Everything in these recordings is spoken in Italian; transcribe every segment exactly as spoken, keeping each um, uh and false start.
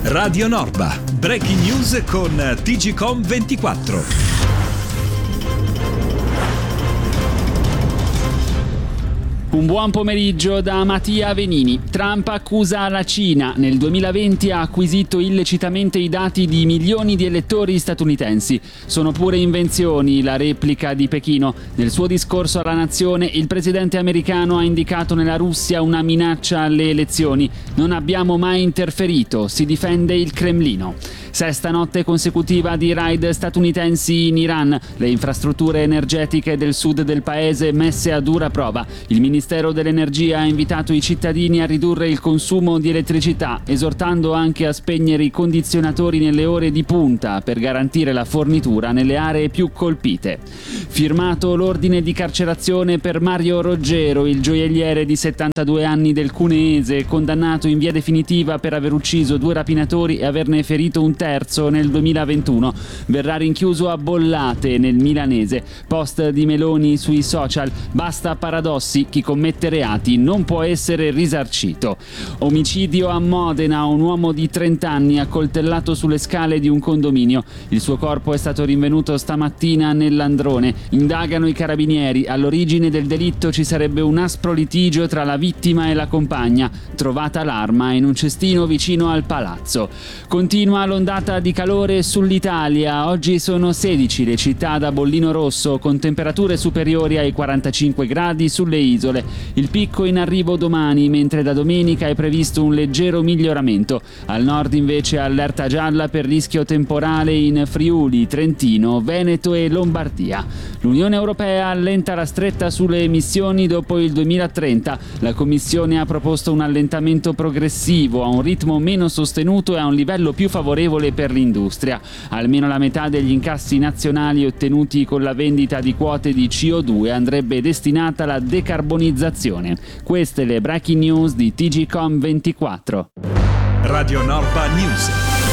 Radio Norba, breaking news con T G Com ventiquattro. Un buon pomeriggio da Mattia Venini. Trump accusa la Cina. Nel duemilaventi ha acquisito illecitamente i dati di milioni di elettori statunitensi. Sono pure invenzioni, la replica di Pechino. Nel suo discorso alla nazione, il presidente americano ha indicato nella Russia una minaccia alle elezioni. Non abbiamo mai interferito, si difende il Cremlino. Sesta notte consecutiva di raid statunitensi in Iran. Le infrastrutture energetiche del sud del paese messe a dura prova. Il Ministero dell'Energia ha invitato i cittadini a ridurre il consumo di elettricità, esortando anche a spegnere i condizionatori nelle ore di punta per garantire la fornitura nelle aree più colpite. Firmato l'ordine di carcerazione per Mario Roggero, il gioielliere di settantadue anni del Cuneese, condannato in via definitiva per aver ucciso due rapinatori e averne ferito un terzo nel duemilaventuno. Verrà rinchiuso a Bollate, nel milanese. Post di Meloni sui social: basta paradossi, chi commette reati non può essere risarcito. Omicidio a Modena, un uomo di trenta anni accoltellato sulle scale di un condominio. Il suo corpo è stato rinvenuto stamattina nell'Androne. Indagano i carabinieri. All'origine del delitto ci sarebbe un aspro litigio tra la vittima e la compagna. Trovata l'arma in un cestino vicino al palazzo. Continua l'ondata di calore sull'Italia. Oggi sono sedici le città da bollino rosso, con temperature superiori ai quarantacinque gradi sulle isole. Il picco in arrivo domani, mentre da domenica è previsto un leggero miglioramento. Al nord invece allerta gialla per rischio temporale in Friuli, Trentino, Veneto e Lombardia. L'Unione Europea allenta la stretta sulle emissioni dopo il duemilatrenta. La Commissione ha proposto un allentamento progressivo a un ritmo meno sostenuto e a un livello più favorevole per l'industria. Almeno la metà degli incassi nazionali ottenuti con la vendita di quote di C O due andrebbe destinata alla decarbonizzazione. Queste le breaking news di T G Com ventiquattro. Radio Norba News.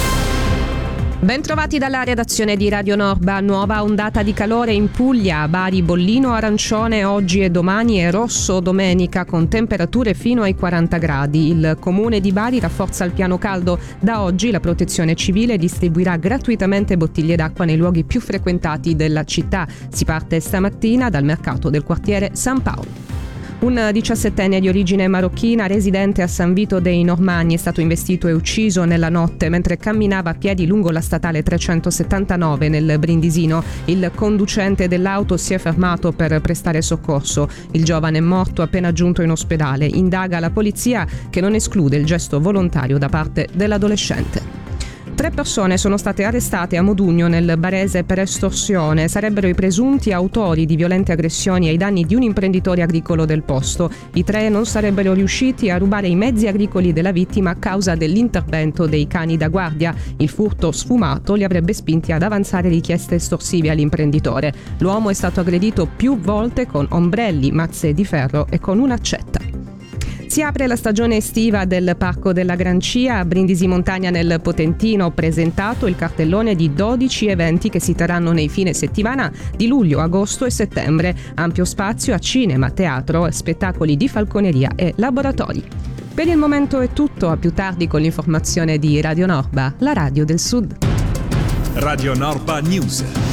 Ben trovati dalla redazione di Radio Norba. Nuova ondata di calore in Puglia. Bari bollino arancione oggi e domani e rosso domenica, con temperature fino ai quaranta gradi. Il comune di Bari rafforza il piano caldo. Da oggi la protezione civile distribuirà gratuitamente bottiglie d'acqua nei luoghi più frequentati della città. Si parte stamattina dal mercato del quartiere San Paolo. Un diciassettenne di origine marocchina residente a San Vito dei Normanni è stato investito e ucciso nella notte mentre camminava a piedi lungo la statale trecentosettantanove nel Brindisino. Il conducente dell'auto si è fermato per prestare soccorso. Il giovane è morto appena giunto in ospedale. Indaga la polizia, che non esclude il gesto volontario da parte dell'adolescente. Tre persone sono state arrestate a Modugno, nel Barese, per estorsione. Sarebbero i presunti autori di violente aggressioni ai danni di un imprenditore agricolo del posto. I tre non sarebbero riusciti a rubare i mezzi agricoli della vittima a causa dell'intervento dei cani da guardia. Il furto sfumato li avrebbe spinti ad avanzare richieste estorsive all'imprenditore. L'uomo è stato aggredito più volte con ombrelli, mazze di ferro e con un'accetta. Si apre la stagione estiva del Parco della Grancia a Brindisi Montagna nel Potentino. Presentato il cartellone di dodici eventi che si terranno nei fine settimana di luglio, agosto e settembre. Ampio spazio a cinema, teatro, spettacoli di falconeria e laboratori. Per il momento è tutto, a più tardi con l'informazione di Radio Norba, la radio del Sud. Radio Norba News.